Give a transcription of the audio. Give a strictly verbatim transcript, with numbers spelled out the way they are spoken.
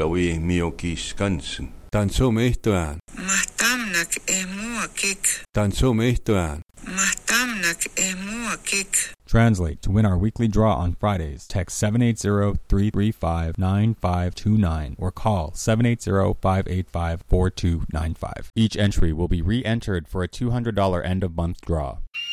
kawi miokis kansen. Tansomehtoan. Mahtamnak e mua kik. Tansomehtoan. Mahtamnak e mua kik. Translate. To win our weekly draw on Fridays, text seven eight zero, three three five, nine five two nine or call seven eight zero, five eight five, four two nine five. Each entry will be re-entered for a two hundred dollars end-of-month draw.